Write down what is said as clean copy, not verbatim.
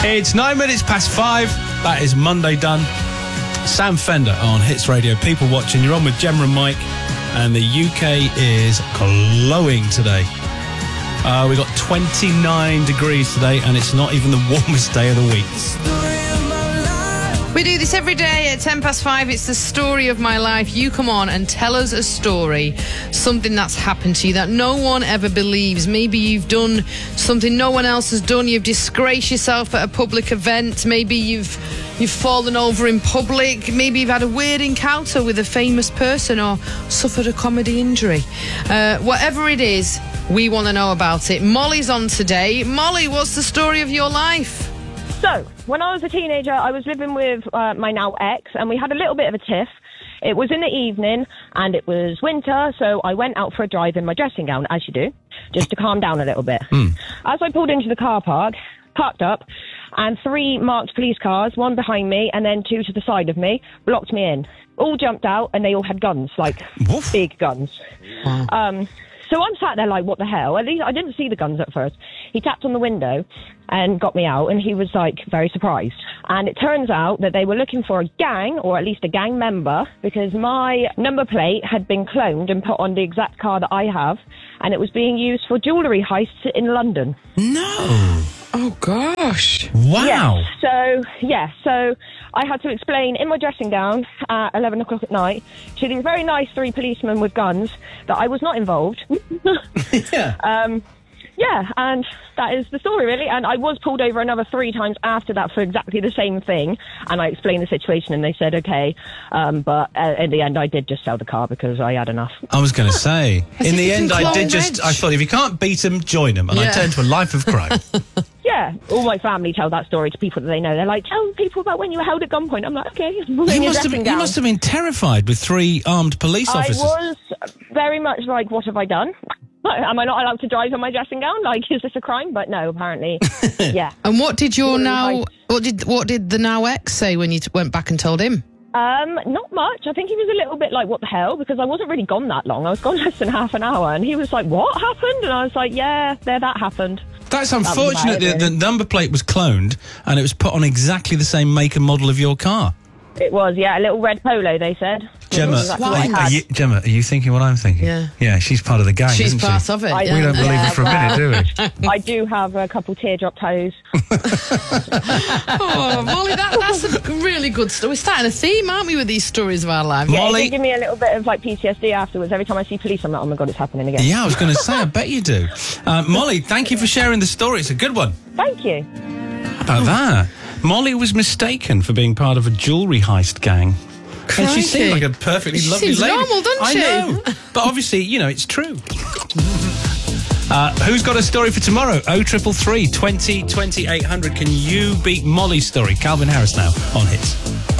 It's 9 minutes past 5. That is Monday done. Sam Fender on Hits Radio. People watching. You're on with Gemma and Mike. And the UK is glowing today. We got 29 degrees today, and it's not even the warmest day of the week. We do this every day at 10 past 5. It's the story of my life. You come on and tell us a story, something that's happened to you that no one ever believes. Maybe you've done something no one else has done. You've disgraced yourself at a public event. Maybe you've fallen over in public. Maybe you've had a weird encounter with a famous person or suffered a comedy injury. Whatever it is, we want to know about it. Molly's on today. Molly, what's the story of your life? So, when I was a teenager, I was living with my now ex, and we had a little bit of a tiff. It was in the evening, and it was winter, so I went out for a drive in my dressing gown, as you do, just to calm down a little bit. As I pulled into the car park, parked up, and 3 marked police cars, 1 behind me, and then 2 to the side of me, blocked me in. All jumped out, and they all had guns, like big guns. Wow. So I'm sat there like, what the hell? At least I didn't see the guns at first. He tapped on the window and got me out, and he was like very surprised. And it turns out that they were looking for a gang, or at least a gang member, because my number plate had been cloned and put on the exact car that I have, and it was being used for jewellery heists in London. No! Oh, gosh. Wow. So I had to explain in my dressing gown at 11 o'clock at night to these very nice 3 policemen with guns that I was not involved. Yeah. And that is the story, really. And I was pulled over another 3 times after that for exactly the same thing. And I explained the situation, and they said, okay. But in the end, I did just sell the car because I had enough. I was going to say, in the end, I thought, if you can't beat them, join them. And I turned to a life of crime. Yeah, all my family tell that story to people that they know. They're like, tell people about when you were held at gunpoint. I'm like, okay. You must have been terrified with 3 armed police officers. I was very much like, what have I done? Am I not allowed to drive in my dressing gown? Like, is this a crime? But no, apparently, yeah. And what did what did the now ex say when you went back and told him? Not much. I think he was a little bit like, what the hell? Because I wasn't really gone that long. I was gone less than half an hour. And he was like, what happened? And I was like, yeah, that happened. That's unfortunate that the number plate was cloned and it was put on exactly the same make and model of your car. It was, yeah, a little red Polo, they said. Gemma, are you thinking what I'm thinking? Yeah, she's part of the gang, She's isn't part she? of it. We don't believe it for a minute, do we? I do have a couple teardrop toes. Oh, Molly, that's a really good story. We're starting a theme, aren't we, with these stories of our lives? Yeah, it did give me a little bit of like PTSD afterwards. Every time I see police, I'm like, oh my God, it's happening again. Yeah, I was going to say, I bet you do. Molly, thank you for sharing the story. It's a good one. Thank you. How about that? Molly was mistaken for being part of a jewellery heist gang. Crikey. And she seemed like a perfectly lovely seems lady. normal, doesn't she? I know. But obviously, it's true. Who's got a story for tomorrow? 0333 20 20 800. Can you beat Molly's story? Calvin Harris now on Hits.